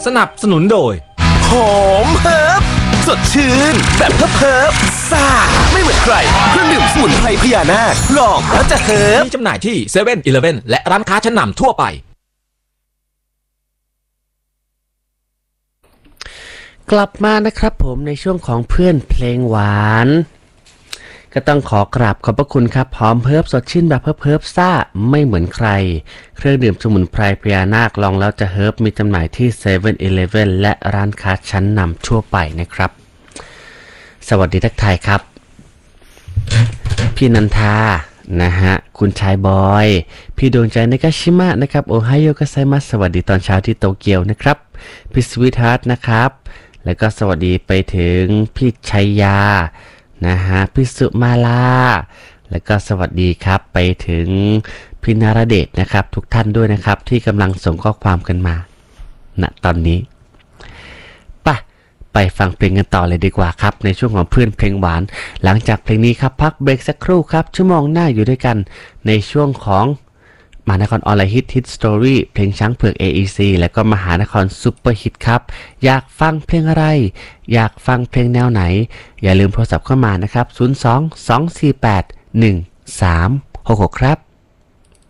สนับสนุนโดยหอมเฮิร์บสดชื่นแบบเฮิร์บซ่าไม่เหมือนใครเครื่องดื่มสมุนไพรพญานาคลองแล้วจะเฮิร์บมีจำหน่ายที่เซเว่นอีเลฟเว่นและร้านค้าชั้นนำทั่วไปกลับมานะครับผมในช่วงของเพื่อนเพลงหวานก็ต้องขอกราบขอบพระคุณครับหอมเฮิร์บสดชื่นแบบเฮิร์บซ่าไม่เหมือนใครเครื่องดื่มสมุนไพรพญานาคลองแล้วจะเฮิร์บมีจำหน่ายที่เซเว่นอีเลฟเว่นและร้านค้าชั้นนำทั่วไปนะครับสวัสดีทักทายครับพี่นันทานะฮะคุณชายบอยพี่ดวงใจในกาชิมะนะครับโอไฮโอกัสไซมัสสวัสดีตอนเช้าที่โตเกียวนะครับพี่สวีทฮาร์ทนะครับแล้วก็สวัสดีไปถึงพี่ชัยยานะฮะพี่สุมาลาแล้วก็สวัสดีครับไปถึงพี่นารเดชนะครับทุกท่านด้วยนะครับที่กำลังส่งข้อความกันมาณตอนนี้ไปฟังเพลงกันต่อเลยดีกว่าครับในช่วงของเพื่อนเพลงหวานหลังจากเพลงนี้ครับพักเบรกสักครู่ครับชั่วโมงหน้าอยู่ด้วยกันในช่วงของมหานครออนไลน์ฮิตสตอรี่เพลงช้างเผือก AEC แล้วก็มหานครซุปเปอร์ฮิตครับอยากฟังเพลงอะไรอยากฟังเพลงแนวไหนอย่าลืมโทรศัพท์เข้ามานะครับ02 248 1366ครับ